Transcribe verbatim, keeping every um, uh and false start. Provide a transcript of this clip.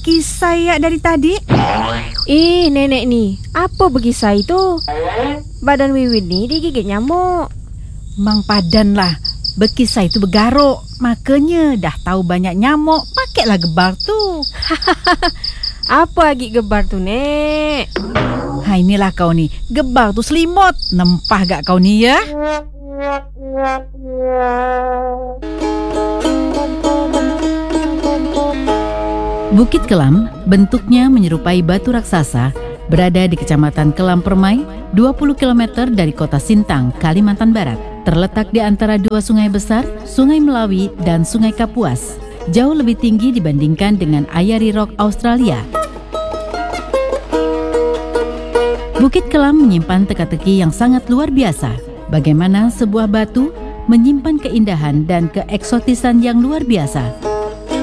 bekisai ya dari tadi? Ih, nenek nih, apa bekisai itu? Badan Wiwin nih digigit nyamuk. Mang Padan lah, bekisai itu begaruk. Makanya dah tahu banyak nyamuk, pakailah gebar tuh. Apa lagi gebar tuh, Nek? Ha, inilah kau nih, gebar tuh selimut. Nempah gak kau nih ya? Bukit Kelam bentuknya menyerupai batu raksasa, berada di Kecamatan Kelam Permai, dua puluh kilometer dari kota Sintang, Kalimantan Barat. Terletak di antara dua sungai besar, Sungai Melawi dan Sungai Kapuas. Jauh lebih tinggi dibandingkan dengan Ayari Rock Australia. Bukit Kelam menyimpan teka-teki yang sangat luar biasa. Bagaimana sebuah batu menyimpan keindahan dan keeksotisan yang luar biasa.